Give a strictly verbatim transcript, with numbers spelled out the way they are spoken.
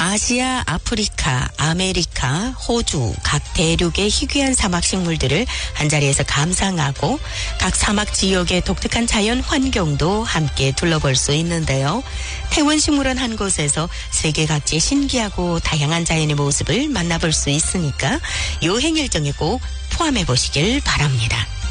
아시아, 아프리카, 아메리카, 호주 각 대륙의 희귀한 사막 식물들을 한자리에서 감상하고 각 사막 지역의 독특한 자연 환경도 함께 둘러볼 수 있는데요. 태원식물원 한 곳에서 세계 각지의 신기하고 다양한 자연의 모습을 만나볼 수 있으니까 여행 일정에 꼭 포함해 보시길 바랍니다.